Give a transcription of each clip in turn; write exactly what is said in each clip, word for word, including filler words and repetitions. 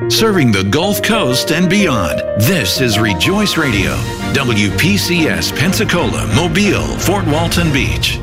Serving the Gulf Coast and beyond, this is Rejoice Radio, W P C S Pensacola, Mobile, Fort Walton Beach.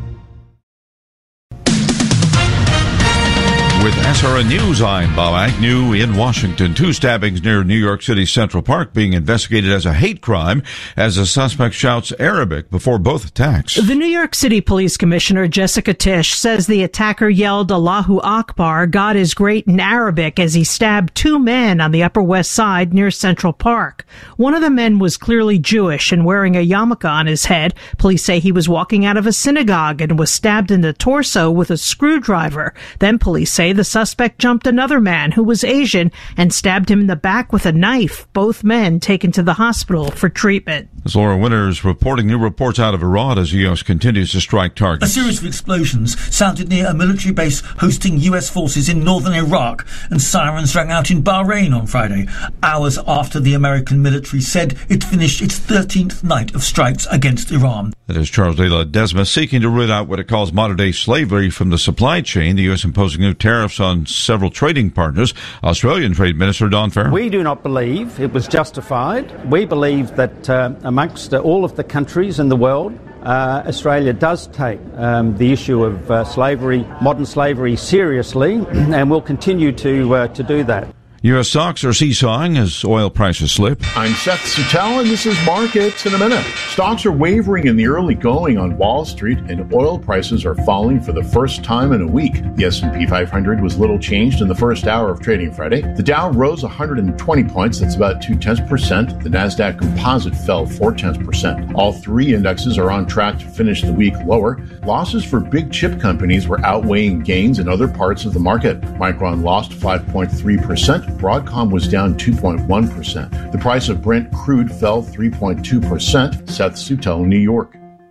With S R N News, I'm Bob Agnew in Washington. Two stabbings near New York City's Central Park being investigated as a hate crime as a suspect shouts Arabic before both attacks. The New York City Police Commissioner Jessica Tisch says the attacker yelled Allahu Akbar, God is great in Arabic, as he stabbed two men on the Upper West Side near Central Park. One of the men was clearly Jewish and wearing a yarmulke on his head. Police say he was walking out of a synagogue and was stabbed in the torso with a screwdriver. Then police say the suspect jumped another man who was Asian and stabbed him in the back with a knife. Both men taken to the hospital for treatment. As Laura Winters reporting new reports out of Iran as the U S continues to strike targets. A series of explosions sounded near a military base hosting U S forces in northern Iraq, and sirens rang out in Bahrain on Friday, hours after the American military said it finished its thirteenth night of strikes against Iran. That is Charles de la Desma seeking to root out what it calls modern-day slavery from the supply chain. The U S imposing new tariffs on several trading partners. Australian Trade Minister Don Farrell. We do not believe it was justified. We believe that uh, amongst uh, all of the countries in the world, uh, Australia does take um, the issue of uh, slavery, modern slavery, seriously, and will continue to uh, to do that. U S stocks are seesawing as oil prices slip. I'm Seth Suttel, and this is Markets in a Minute. Stocks are wavering in the early going on Wall Street, and oil prices are falling for the first time in a week. The S and P five hundred was little changed in the first hour of trading Friday. The Dow rose one hundred twenty points, that's about two-tenths percent. The NASDAQ Composite fell four-tenths percent. All three indexes are on track to finish the week lower. Losses for big chip companies were outweighing gains in other parts of the market. Micron lost five point three percent. Broadcom was down two point one percent. The price of Brent crude fell three point two percent. Seth Suttel, New York.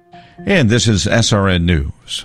And this is S R N News.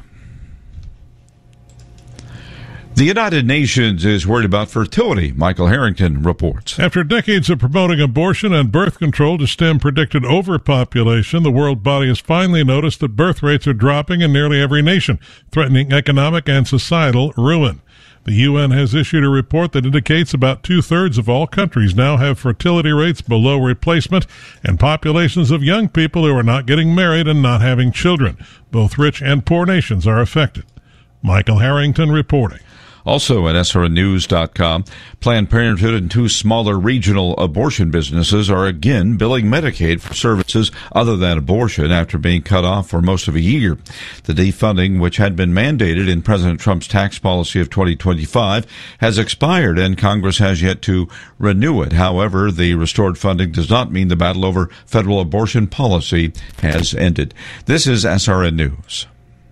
The United Nations is worried about fertility, Michael Harrington reports. After decades of promoting abortion and birth control to stem predicted overpopulation, the world body has finally noticed that birth rates are dropping in nearly every nation, threatening economic and societal ruin. The U N has issued a report that indicates about two-thirds of all countries now have fertility rates below replacement and populations of young people who are not getting married and not having children. Both rich and poor nations are affected. Michael Harrington reporting. Also at S R N news dot com, Planned Parenthood and two smaller regional abortion businesses are again billing Medicaid for services other than abortion after being cut off for most of a year. The defunding, which had been mandated in President Trump's tax policy of twenty twenty-five, has expired and Congress has yet to renew it. However, the restored funding does not mean the battle over federal abortion policy has ended. This is S R N News.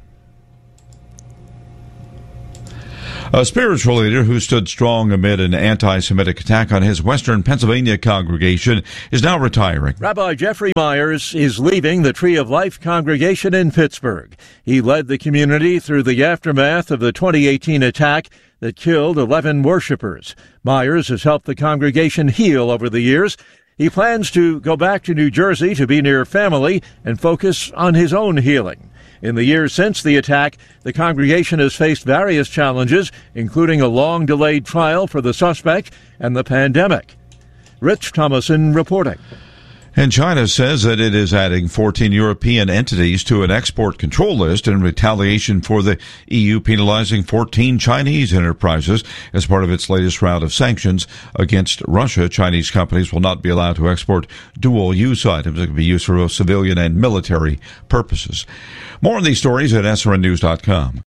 A spiritual leader who stood strong amid an anti-Semitic attack on his Western Pennsylvania congregation is now retiring. Rabbi Jeffrey Myers is leaving the Tree of Life congregation in Pittsburgh. He led the community through the aftermath of the twenty eighteen attack that killed eleven worshipers. Myers has helped the congregation heal over the years. He plans to go back to New Jersey to be near family and focus on his own healing. In the years since the attack, the congregation has faced various challenges, including a long-delayed trial for the suspect and the pandemic. Rich Thomason reporting. And China says that it is adding fourteen European entities to an export control list in retaliation for the E U penalizing fourteen Chinese enterprises as part of its latest round of sanctions against Russia. Chinese companies will not be allowed to export dual-use items that can be used for both civilian and military purposes. More on these stories at S R N news dot com.